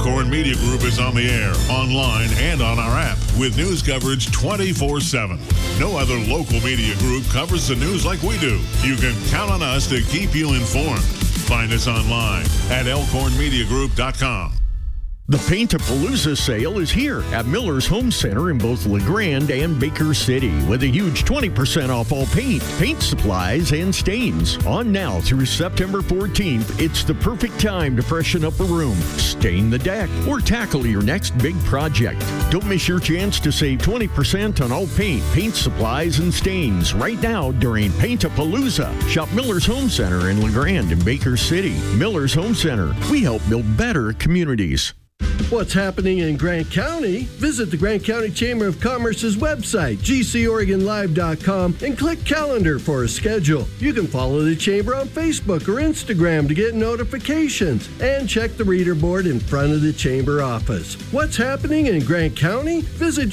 Elkhorn Media Group is on the air, online, and on our app with news coverage 24/7. No other local media group covers the news like we do. You can count on us to keep you informed. Find us online at elkhornmediagroup.com. The Paint-A-Palooza sale is here at Miller's Home Center in both LeGrand and Baker City with a huge 20% off all paint supplies, and stains. On now through September 14th, it's the perfect time to freshen up a room, stain the deck, or tackle your next big project. Don't miss your chance to save 20% on all paint supplies, and stains right now during Paint-A-Palooza. Shop Miller's Home Center in LeGrand and Baker City. Miller's Home Center. We help build better communities. What's happening in Grant County? Visit the Grant County Chamber of Commerce's website, gcoregonlive.com, and click calendar for a schedule. You can follow the Chamber on Facebook or Instagram to get notifications, and check the reader board in front of the Chamber office. What's happening in Grant County? Visit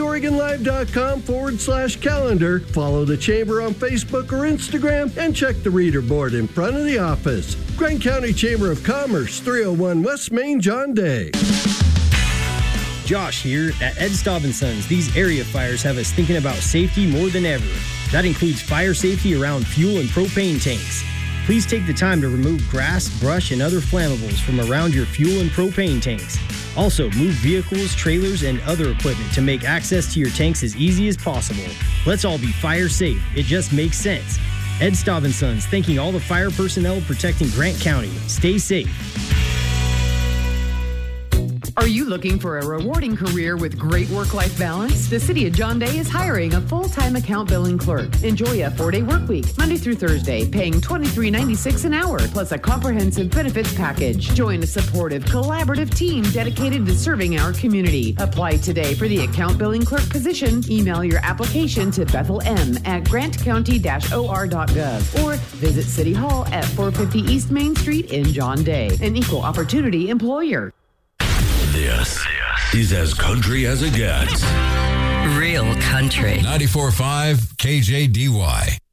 gcoregonlive.com/calendar, follow the Chamber on Facebook or Instagram, and check the reader board in front of the office. Grant County Chamber of Commerce, 301 West Main, John Day. Josh here. At Ed Staub & Sons, these area fires have us thinking about safety more than ever. That includes fire safety around fuel and propane tanks. Please take the time to remove grass, brush, and other flammables from around your fuel and propane tanks. Also, move vehicles, trailers, and other equipment to make access to your tanks as easy as possible. Let's all be fire safe. It just makes sense. Ed Staub & Sons, thanking all the fire personnel protecting Grant County. Stay safe. Are you looking for a rewarding career with great work-life balance? The City of John Day is hiring a full-time account billing clerk. Enjoy a 4-day work week, Monday through Thursday, paying $23.96 an hour, plus a comprehensive benefits package. Join a supportive, collaborative team dedicated to serving our community. Apply today for the account billing clerk position. Email your application to bethelm@grantcounty-or.gov or visit City Hall at 450 East Main Street in John Day. An equal opportunity employer. This is as country as it gets. Real country. 94.5 KJDY.